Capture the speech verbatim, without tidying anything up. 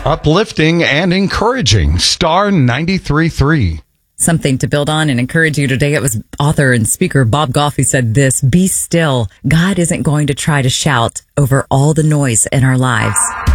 Uplifting and encouraging. Star ninety-three point three. Something to build on and encourage you today. It was author and speaker Bob Goff who said this: be still. God isn't going to try to shout over all the noise in our lives.